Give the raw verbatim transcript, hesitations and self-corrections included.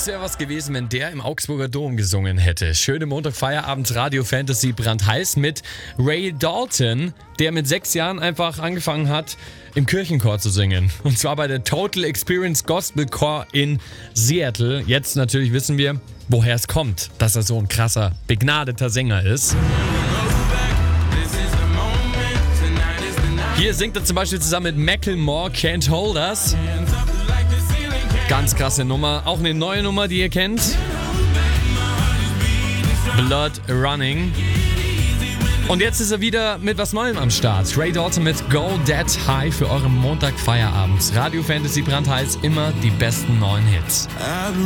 wäre was gewesen, wenn der im Augsburger Dom gesungen hätte. Schöne Montag-Feierabend Radio Fantasy brandheiß mit Ray Dalton, der mit sechs Jahren einfach angefangen hat, im Kirchenchor zu singen. Und zwar bei der Total Experience Gospel Chor in Seattle. Jetzt natürlich wissen wir, woher es kommt, dass er so ein krasser, begnadeter Sänger ist. Hier singt er zum Beispiel zusammen mit Macklemore Can't Hold Us. Ganz krasse Nummer. Auch eine neue Nummer, die ihr kennt. Blood Running. Und jetzt ist er wieder mit was Neuem am Start. Ray Dalton mit Go Dead High für euren Montag-Feierabend. Radio Fantasy brandheiß, immer die besten neuen Hits.